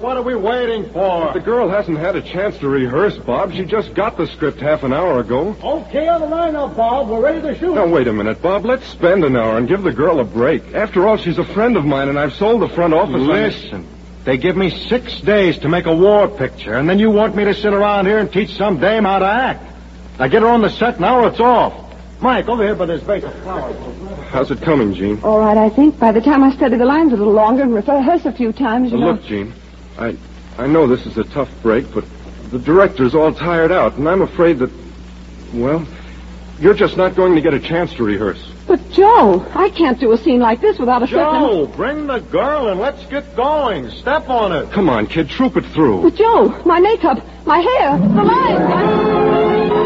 What are we waiting for? The girl hasn't had a chance to rehearse, Bob. She just got the script half an hour ago. Okay, on the line now, Bob. We're ready to shoot. Now, wait a minute, Bob. Let's spend an hour and give the girl a break. After all, she's a friend of mine, and I've sold the front office. Listen, they give me 6 days to make a war picture, and then you want me to sit around here and teach some dame how to act. Now, get her on the set now or it's off. Mike, over here by this vase of flowers. How's it coming, Gene? All right, I think. By the time I study the lines a little longer and rehearse a few times, Look, Gene, I know this is a tough break, but the director's all tired out, and I'm afraid that, well, you're just not going to get a chance to rehearse. But, Joe, I can't do a scene like this without a Joe, bring the girl and let's get going. Step on it. Come on, kid, troop it through. But, Joe, my makeup, my hair, the lines.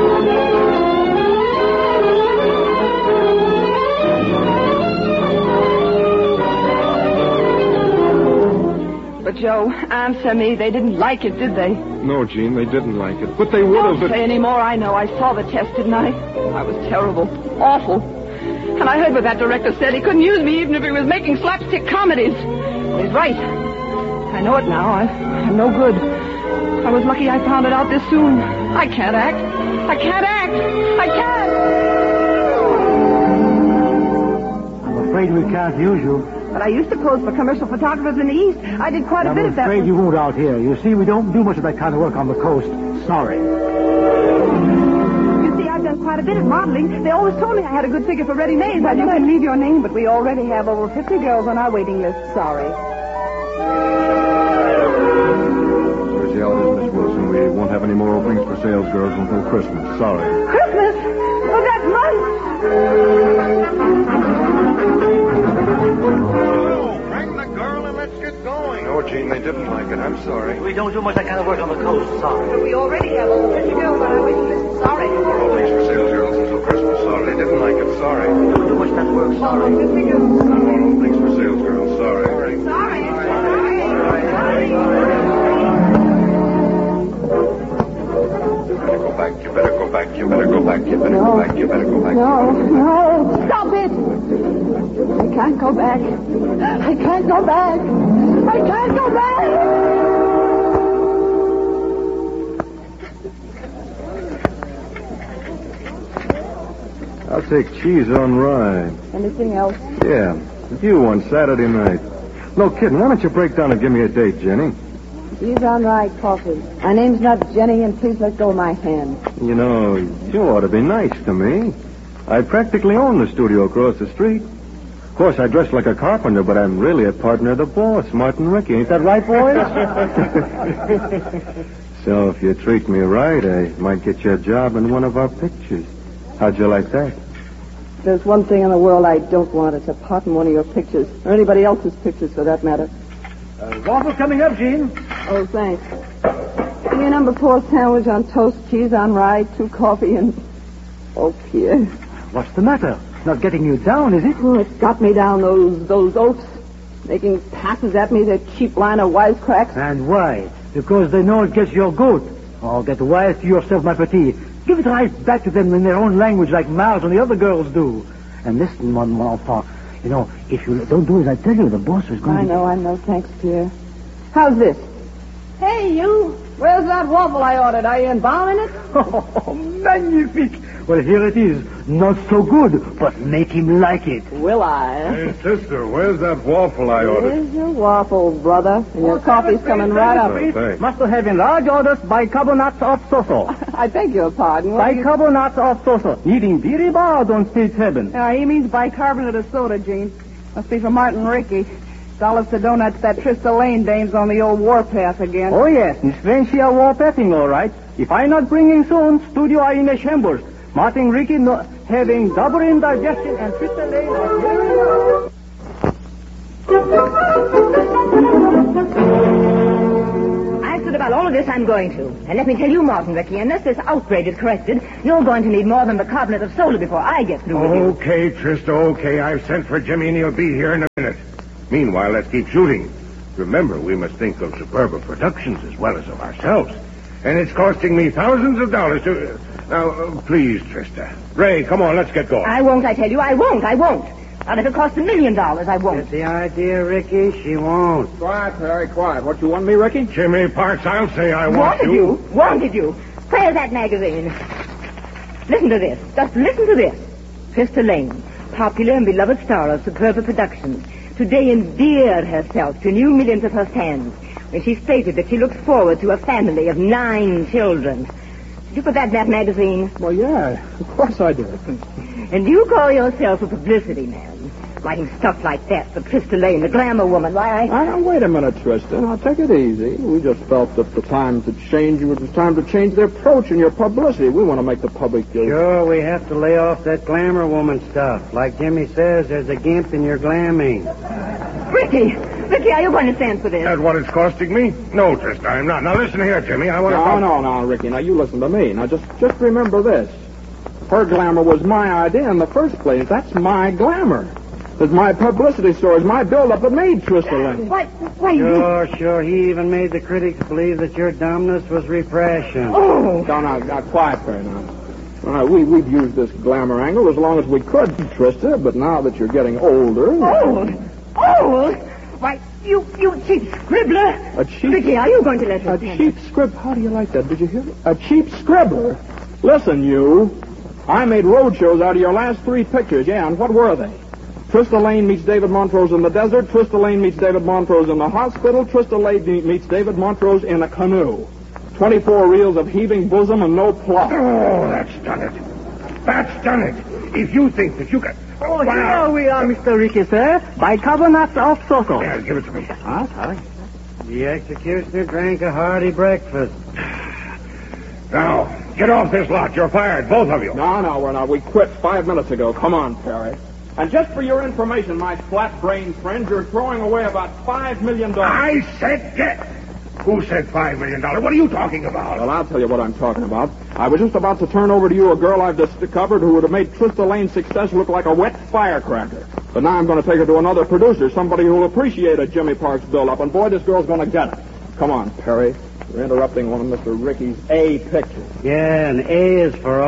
But, Joe, answer me. They didn't like it, did they? No, Gene, they didn't like it. But they would have. Don't say any more. I know. I saw the test, didn't I? I was terrible. Awful. And I heard what that director said. He couldn't use me even if he was making slapstick comedies. Well, he's right. I know it now. I'm no good. I was lucky I found it out this soon. I can't act. I can't act. I can't. I'm afraid we can't use you. But I used to pose for commercial photographers in the East. I did quite a bit of that. I'm afraid you won't out here. You see, we don't do much of that kind of work on the coast. Sorry. You see, I've done quite a bit of modeling. They always told me I had a good figure for ready-made. Well, you can leave your name, but we already have over 50 girls on our waiting list. Sorry. Sorry, see how it is, Miss Wilson. We won't have any more openings for sales girls until Christmas. Sorry. Christmas? Well, that's Bring the girl and let's get going. No, Gene, they didn't like it. I'm sorry. We don't do much of that kind of work on the coast. Sorry. But we already have over 50 girls on our waiting list. Sorry. More openings for sales girls until Christmas. Sorry. They didn't like it. Sorry. We don't do much of that work. Sorry. More openings for sales girls. Sorry. Sorry. You better go back. You better go back. You better go back. You better go back. No. Stop it. I can't go back. I can't go back. I can't go back. I'll take cheese on rye. Anything else? Yeah. With you on Saturday night. No kidding. Why don't you break down and give me a date, Jenny? He's on right coffee. My name's not Jenny, and please let go of my hand. You know, you ought to be nice to me. I practically own the studio across the street. Of course, I dress like a carpenter, but I'm really a partner of the boss, Martin Rickey. Ain't that right, boys? So if you treat me right, I might get you a job in one of our pictures. How'd you like that? There's one thing in the world I don't want. It's a part in one of your pictures, or anybody else's pictures, for that matter. Waffle coming up, Gene. Oh, thanks. Give me a number 4 sandwich on toast, cheese on rye, 2 coffee, and... Oh, Pierre. What's the matter? Not getting you down, is it? Oh, it's got me down, those oafs. Making passes at me, their cheap line of wisecracks. And why? Because they know it gets your goat. Oh, get wise to yourself, my petite. Give it right back to them in their own language like Mars and the other girls do. And listen, mon enfant. You know, if you don't do as I tell you, the boss is going to... I know. Thanks, Pierre. How's this? Hey, you. Where's that waffle I ordered? Are you embalming it? Oh, magnifique. Well, here it is. Not so good, but make him like it. Will I? Hey, sister, where's that waffle I ordered? Here's your waffle, brother. And your coffee's coming right up. Thanks. Must have in large orders bicarbonate of soso. I beg your pardon. Bicarbonate of soso. Needing very bad on stage heaven. He means bicarbonate of soda, Gene. Must be from Martin Rickey. Dollars to donuts, that Trista Lane dame's on the old warpath again. Oh, yes. Miss Francia warpathing, all right. If I not bringing soon, studio I in the chambers. Martin Rickey having double indigestion and Trista Lane I've thought about all of this, I'm going to. And let me tell you, Martin Rickey, unless this outrage is corrected, you're going to need more than bicarbonate of soda before I get through with you. Okay, Trista, okay. I've sent for Jimmy and he'll be here in a minute. Meanwhile, let's keep shooting. Remember, we must think of superb productions as well as of ourselves. And it's costing me thousands of dollars to... Now, please, Trista. Ray, come on, let's get going. I won't, I tell you, I won't. And if it costs $1 million, I won't. Get the idea, Ricky? She won't. Quiet, Perry, quiet. What, you want me, Ricky? Jimmy Parks, I'll say I want Wanted you? Wanted you? Where's that magazine? Listen to this. Just listen to this. Trista Lane, popular and beloved star of Superba Productions, today endeared herself to new millions of her fans when she stated that she looks forward to a family of 9 children. Did you put that in that magazine? Well, yeah, of course I did. And you call yourself a publicity man, writing stuff like that for Trista Lane, the glamour woman. Why, Now, wait a minute, Tristan. Now, take it easy. We just felt that the time to change. It was time to change the approach in your publicity. We want to make the public... Sure, we have to lay off that glamour woman stuff. Like Jimmy says, there's a gimp in your glamming. Ricky, are you going to stand for this? That's what it's costing me? No, Trista, I'm not. Now, listen here, Jimmy. I want to... No, Ricky. Now, you listen to me. Now, just remember this. Her glamour was my idea in the first place. That's my glamour. It's my publicity stories, my build-up that made Trista Lane. Why? Sure. He even made the critics believe that your dumbness was repression. Oh. Now, quiet, Perry, now. We've used this glamour angle as long as we could, Trista, but now that you're getting older... Old? Why, you cheap scribbler. A cheap... Ricky, are you going to let her A cheap scribbler? How do you like that? Did you hear me? A cheap scribbler? Listen, you. I made road shows out of your last 3 pictures, yeah, and what were they? Trista Lane meets David Montrose in the desert. Trista Lane meets David Montrose in the hospital. Trista Lane meets David Montrose in a canoe. 24 reels of heaving bosom and no plot. Oh, that's done it. That's done it. If you think that you can... Oh, here we are, Mr. Ricky, sir. Bicarbonate of Soko. Yeah, give it to me. Sorry. The executioner drank a hearty breakfast. Now, get off this lot. You're fired, both of you. No, we're not. We quit 5 minutes ago. Come on, Perry. And just for your information, my flat-brained friend, you're throwing away about $5 million. I said get. Who said $5 million? What are you talking about? Well, I'll tell you what I'm talking about. I was just about to turn over to you a girl I've discovered who would have made Trista Lane's success look like a wet firecracker. But now I'm going to take her to another producer, somebody who will appreciate a Jimmy Parks build-up. And boy, this girl's going to get it. Come on, Perry. You're interrupting one of Mr. Ricky's A pictures. Yeah, and A is for